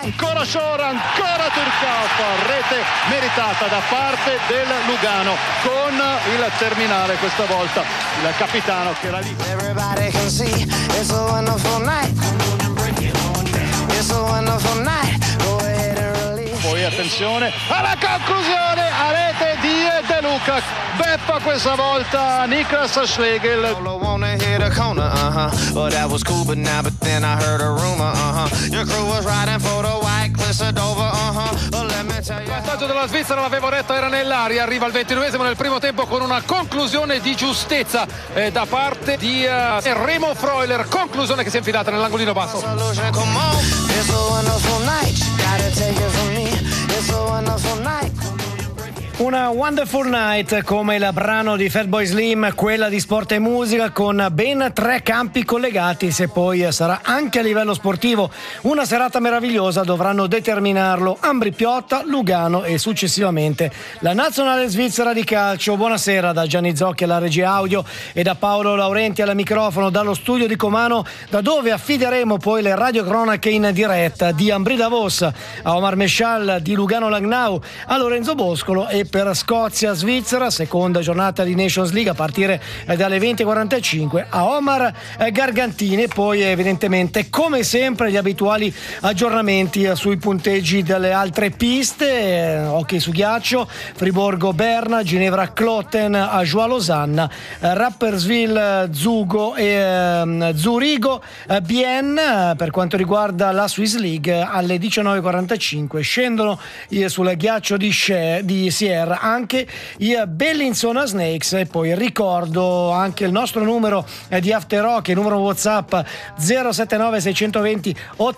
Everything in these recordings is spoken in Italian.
ancora Shore, ancora Turkov, rete meritata da parte del Lugano con il terminale questa volta il capitano che era lì. Everybody can see it's a wonderful night. It's a wonderful night. Go ahead and release. Poi attenzione alla conclusione a rete di De Luca, beffa questa volta Niklas Schlegel. Wanna hit a corner, but that was cool, but then I heard a rumor, your crew was riding for the white cliffs of Dover, let me tell you. Il vantaggio della Svizzera, l'avevo detto, era nell'aria. Arriva al 29esimo nel primo tempo con una conclusione di giustezza da parte di Remo Freuler, conclusione che si è infilata nell'angolino basso. Solution, come on. It's a wonderful night, gotta take it from me. It's a wonderful night. Una Wonderful Night come il brano di Fatboy Slim, quella di Sport e Musica, con ben 3 campi collegati. Se poi sarà anche a livello sportivo una serata meravigliosa, dovranno determinarlo Ambri Piotta, Lugano e successivamente la nazionale svizzera di calcio. Buonasera da Gianni Zocchi alla regia audio e da Paolo Laurenti al microfono dallo studio di Comano, da dove affideremo poi le radiocronache in diretta di Ambri Davos a Omar Meshal, di Lugano Langnau a Lorenzo Boscolo, e per Scozia-Svizzera, seconda giornata di Nations League a partire dalle 20:45 a Omar Gargantini. E poi evidentemente come sempre gli abituali aggiornamenti sui punteggi delle altre piste, hockey su ghiaccio, Friburgo-Berna, Ginevra-Kloten, Ajoie-Lausanne, Rapperswil, Zugo e Zurigo-Bienne. Per quanto riguarda la Swiss League alle 19:45 scendono sul ghiaccio di Sierra anche i Bellinzona Snakes. E poi ricordo anche il nostro numero di After Rock, il numero WhatsApp 079 620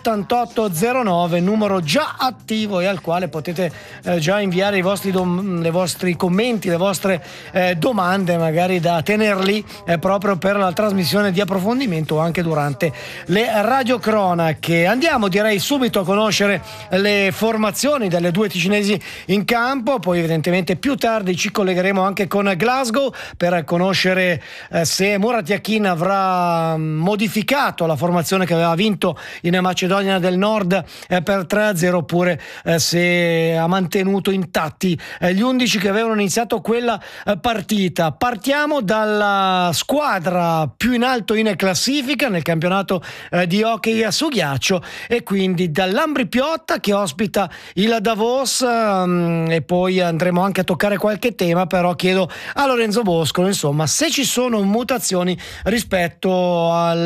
8809, numero già attivo e al quale potete già inviare i vostri commenti, le vostre domande, magari da tenerli proprio per la trasmissione di approfondimento o anche durante le radiocronache. Andiamo direi subito a conoscere le formazioni delle due ticinesi in campo, poi evidentemente più tardi ci collegheremo anche con Glasgow per conoscere se Murat Yakin avrà modificato la formazione che aveva vinto in Macedonia del Nord per 3-0 oppure se ha mantenuto intatti gli 11 che avevano iniziato quella partita. Partiamo dalla squadra più in alto in classifica nel campionato di hockey su ghiaccio e quindi dall'Ambri Piotta che ospita il Davos, e poi andremo anche a toccare qualche tema, però chiedo a Lorenzo Boscolo insomma se ci sono mutazioni rispetto al